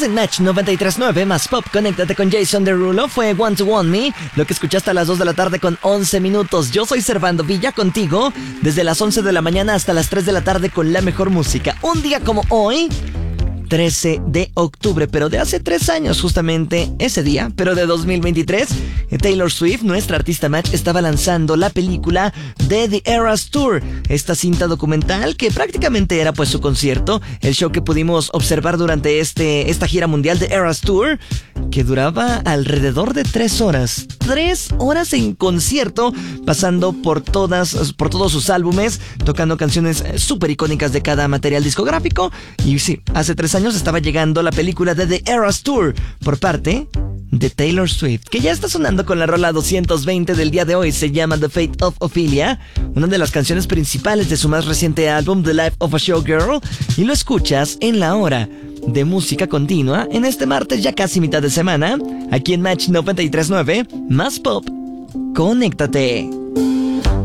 Estás en Match 93.9 más Pop. Conéctate con Jason Derulo. Fue Want to Want Me, lo que escuchaste a las 2 de la tarde con 11 minutos. Yo soy Servando Villa contigo desde las 11 de la mañana hasta las 3 de la tarde con la mejor música. Un día como hoy, 13 de octubre, pero de hace 3 años justamente ese día, pero de 2023, Taylor Swift, nuestra artista Match, estaba lanzando la película de The Eras Tour, esta cinta documental que prácticamente era pues su concierto, el show que pudimos observar durante esta gira mundial de Eras Tour, que duraba alrededor de 3 horas. 3 horas en concierto, pasando por todos sus álbumes, tocando canciones súper icónicas de cada material discográfico. Y sí, hace 3 años estaba llegando la película de The Eras Tour por parte de Taylor Swift, que ya está sonando con la rola 220 del día de hoy. Se llama The Fate of Ophelia, una de las canciones principales de su más reciente álbum The Life of a Showgirl, y lo escuchas en la hora de música continua en este martes, ya casi mitad de semana, aquí en Match 93.9 más Pop. Conéctate.